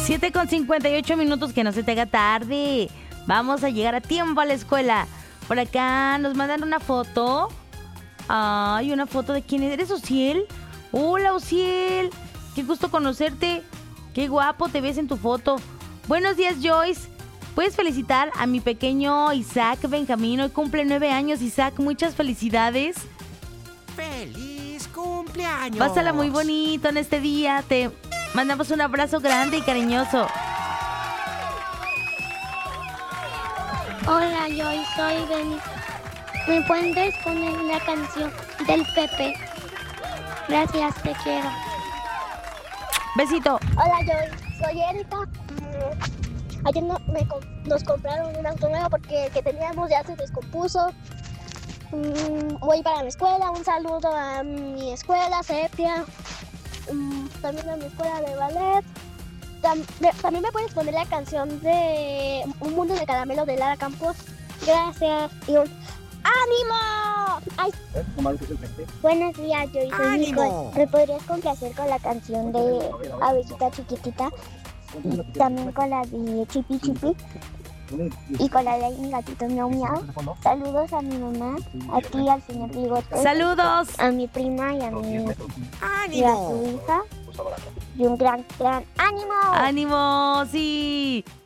7:58, que no se te haga tarde. Vamos a llegar a tiempo a la escuela. Por acá nos mandan una foto. Ay, una foto de quién eres, Ociel. Hola, Ociel. Qué gusto conocerte. Qué guapo te ves en tu foto. Buenos días, Joyce. ¿Puedes felicitar a mi pequeño Isaac Benjamín? Hoy cumple 9 años, Isaac. Muchas felicidades. ¡Feliz cumpleaños! Pásala muy bonito en este día. Te mandamos un abrazo grande y cariñoso. Hola, Joy, soy Denis. ¿Me puedes poner la canción del Pepe? Gracias, te quiero. Besito. Hola, Joy, soy Erika. Ayer nos compraron un auto nuevo porque el que teníamos ya se descompuso. Voy para mi escuela. Un saludo a mi escuela, Sepia. También a mi escuela de ballet. También me puedes poner la canción de Un mundo de caramelo de Lara Campos. Gracias. Y un ¡ánimo! Ay. Buenos días, yo soy Nicole. ¿Me podrías complacer con la canción de Abejita Chiquitita? Y también con la de Chipi Chipi. Y con la de mi gatito Miau Miau. Saludos a mi mamá, a ti, al señor Bigote. ¡Saludos! A mi prima y a mi y a su hija. Y un gran ánimo. ¡Ánimo! ¡Sí!